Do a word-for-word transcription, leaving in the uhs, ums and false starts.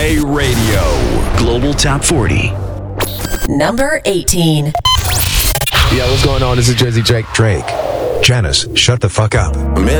K Radio. Global Top forty. Number eighteen. Yeah, what's going on? This is Drizzy Drake. Drake. Janice, shut the fuck up.